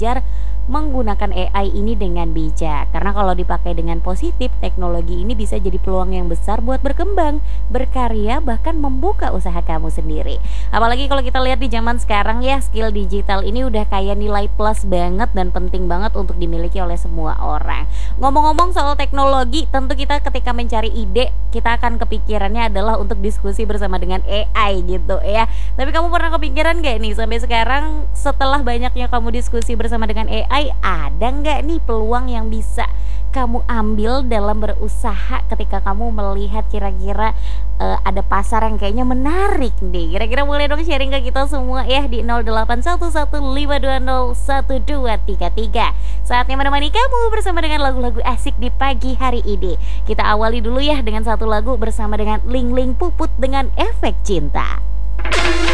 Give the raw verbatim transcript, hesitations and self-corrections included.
belajar menggunakan A I ini dengan bijak. Karena kalau dipakai dengan positif, teknologi ini bisa jadi peluang yang besar buat berkembang, berkarya, bahkan membuka usaha kamu sendiri. Apalagi kalau kita lihat di zaman sekarang ya, skill digital ini udah kayak nilai plus banget dan penting banget untuk dimiliki oleh semua orang. Ngomong-ngomong soal teknologi, tentu kita ketika mencari ide, kita akan kepikirannya adalah untuk diskusi bersama dengan A I gitu ya. Tapi kamu pernah kepikiran gak nih sampai sekarang setelah banyaknya kamu diskusi bersama dengan A I, ada nggak nih peluang yang bisa kamu ambil dalam berusaha ketika kamu melihat kira-kira uh, ada pasar yang kayaknya menarik nih? Kira-kira boleh dong sharing ke kita semua ya di nol delapan satu satu lima dua nol satu dua tiga tiga. Saatnya menemani kamu bersama dengan lagu-lagu asik di pagi hari ini. Kita awali dulu ya dengan satu lagu bersama dengan Ling Ling Puput dengan Efek Cinta.